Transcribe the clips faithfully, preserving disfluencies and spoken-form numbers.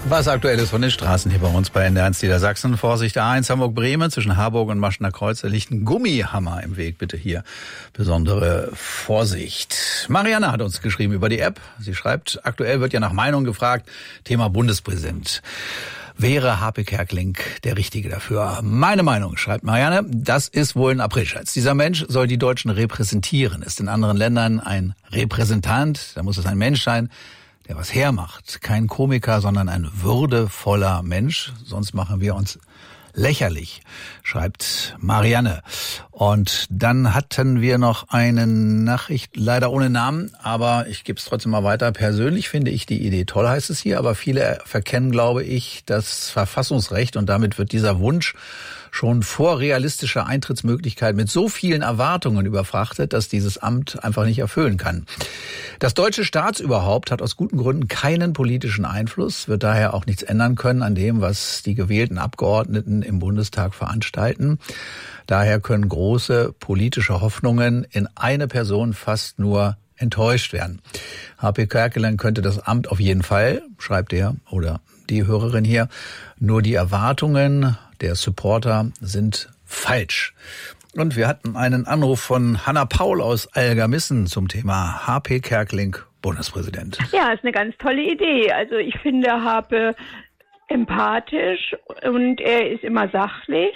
Was aktuell ist von den Straßen hier bei uns bei N D R eins Niedersachsen. Vorsicht A eins Hamburg-Bremen, zwischen Harburg und Maschener Kreuz, da liegt ein Gummihammer im Weg. Bitte hier besondere Vorsicht. Marianne hat uns geschrieben über die App. Sie schreibt, aktuell wird ja nach Meinung gefragt, Thema Bundespräsident. Wäre H P Kerkeling der Richtige dafür? Meine Meinung, schreibt Marianne, das ist wohl ein Aprilscherz. Dieser Mensch soll die Deutschen repräsentieren. Ist in anderen Ländern ein Repräsentant, da muss es ein Mensch sein, der was hermacht. Kein Komiker, sondern ein würdevoller Mensch. Sonst machen wir uns lächerlich, schreibt Marianne. Und dann hatten wir noch eine Nachricht, leider ohne Namen, aber ich gebe es trotzdem mal weiter. Persönlich finde ich die Idee toll, heißt es hier, aber viele verkennen, glaube ich, das Verfassungsrecht und damit wird dieser Wunsch schon vor realistischer Eintrittsmöglichkeit mit so vielen Erwartungen überfrachtet, dass dieses Amt einfach nicht erfüllen kann. Das deutsche Staatsüberhaupt hat aus guten Gründen keinen politischen Einfluss, wird daher auch nichts ändern können an dem, was die gewählten Abgeordneten im Bundestag veranstalten. Daher können große politische Hoffnungen in eine Person fast nur enttäuscht werden. H P Kerkeling könnte das Amt auf jeden Fall, schreibt er oder die Hörerin hier, nur die Erwartungen der Supporter sind falsch. Und wir hatten einen Anruf von Hanna Paul aus Algermissen zum Thema H P Kerkeling, Bundespräsident. Ja, ist eine ganz tolle Idee. Also ich finde H P empathisch und er ist immer sachlich.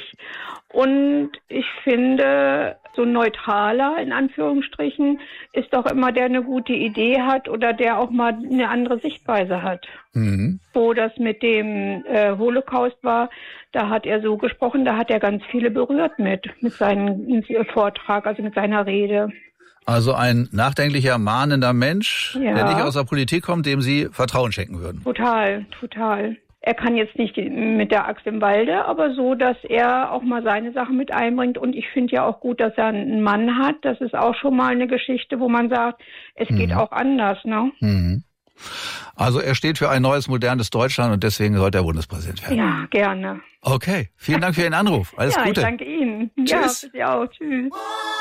Und ich finde, so neutraler, in Anführungsstrichen, ist doch immer, der eine gute Idee hat oder der auch mal eine andere Sichtweise hat. Mhm. Wo das mit dem äh, Holocaust war, da hat er so gesprochen, da hat er ganz viele berührt mit, mit seinem Vortrag, also mit seiner Rede. Also ein nachdenklicher, mahnender Mensch, ja, der nicht aus der Politik kommt, dem Sie Vertrauen schenken würden. Total, total. Er kann jetzt nicht mit der Axt im Walde, aber so, dass er auch mal seine Sachen mit einbringt. Und ich finde ja auch gut, dass er einen Mann hat. Das ist auch schon mal eine Geschichte, wo man sagt, es mhm. geht auch anders, ne? Mhm. Also er steht für ein neues, modernes Deutschland und deswegen sollte er Bundespräsident werden. Ja, gerne. Okay, vielen Dank für Ihren Anruf. Alles ja, Gute. Ja, ich danke Ihnen. Tschüss. Ja, für Sie auch. Tschüss.